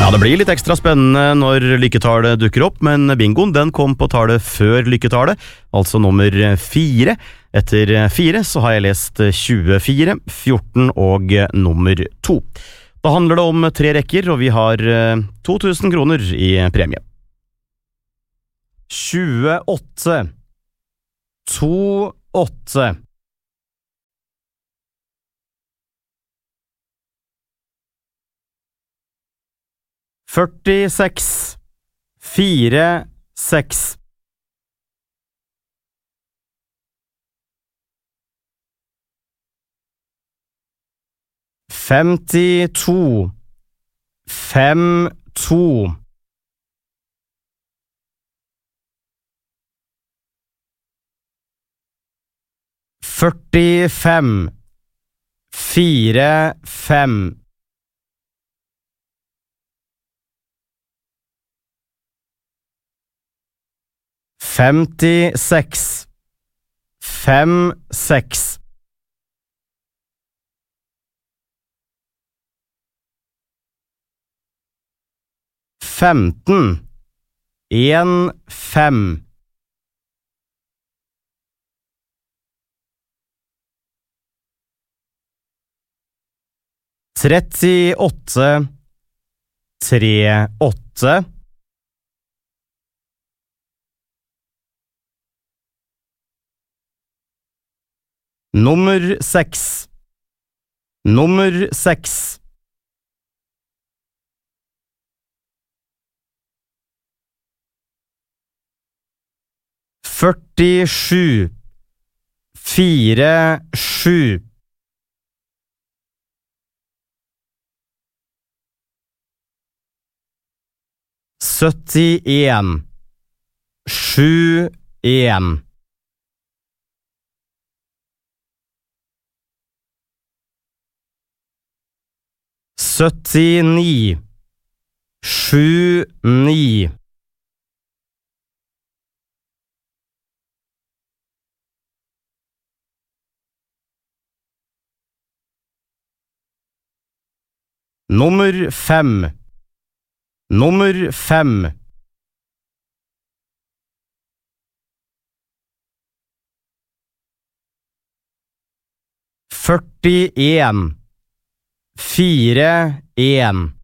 Ja, det blir litt ekstra spennende når lykketallet dukker opp, men bingoen den kom på tallet før lykketallet, altså nummer 4. Etter 4 så har jeg lest 24, 14 og nummer 2. Da handler det om 3 rekker, og vi har 2000 kroner i premie. 28, 28. 46, 4, 6. 52, 5, 2. 45, 4, 5. 56, 5, 6. 15, 1, 5. 38, 3, 8. Nummer 6, nummer 6. 47, 4, 7. 71, 7, 1. 79, 7, 9. 5, nummer 5. 41, 4, 1.